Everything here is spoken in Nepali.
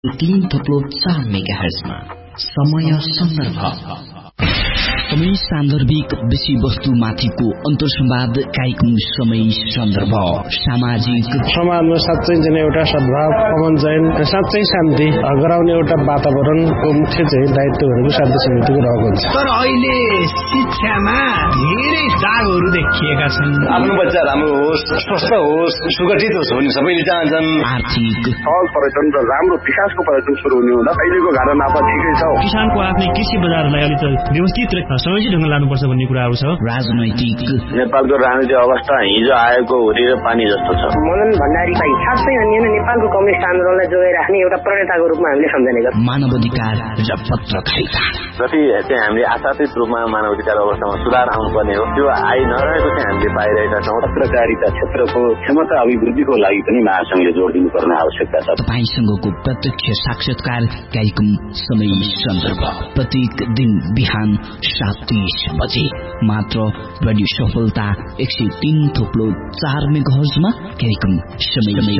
3.4 मेगाहर्जमा समय सन्दर्भ समय सान्दर्भिक विषयवस्तुमाथिको अन्तर्संवाद कार्यक्रम समय सन्दर्भ सामाजिक समाजमा साँच्चै जन एउटा सद्भाव अमन चयन साँच्चै शान्ति गराउने एउटा वातावरणको मुख्य चाहिँ दायित्व भनेको शान्ति समितिको रहेको हुन्छ। तर अहिले शिक्षामा धेरै दागहरू देखिएका छन्। आफ्नो बच्चा राम्रो होस्, स्वस्थ होस्, सुगठित होस् भन्ने सबैले चाहन्छन्। आर्थिक सहज पर्यटन र राम्रो विकासको पर्यटन सुरु हुने हुँदा अहिलेको घाटा नाफा ठिकै छ। किसानको आफ्नै कृषि बजारलाई अलिक व्यवस्थित र सयोजित ढङ्गले लानुपर्छ भन्ने कुराहरू छ। राजनैतिक नेपालको राजनीतिक अवस्था हिजो आएको हुरी र पानी जस्तो छ। मनन भण्डारीलाई साँच्चै अनि नेपालको कम्युनिस्ट आन्दोलनलाई जोगाइराख्ने एउटा प्रणेताको रूपमा हामीले सम्झने गर्छौँ। मानवाधिकार र पत्रकारिता जति चाहिँ हामीले आशातीत रूपमा मानवाधिकार अवस्थामा सुधार आउनुपर्ने हो त्यो आइनरहेको चाहिँ हामीले पाइरहेका छौँ। पत्रकारिता क्षेत्रको क्षमता अभिवृद्धिको लागि पनि महासंघले जोड दिनुपर्ने आवश्यकता छ। तपाईसँगको प्रत्यक्ष साक्षात्कार कार्यक्रम समय सन्दर्भ प्रत्येक दिन बिहान 7:30 बजे मात्र रेडियो सफलता 103.4 मेगाहर्जमा कार्यक्रम समय